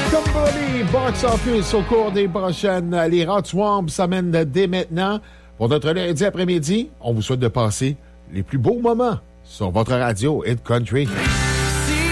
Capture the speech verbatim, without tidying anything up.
Company Box Office au cours des prochaines. Les Rod Swamp s'amènent dès maintenant. Pour notre lundi après-midi, on vous souhaite de passer les plus beaux moments sur votre radio Hit Country.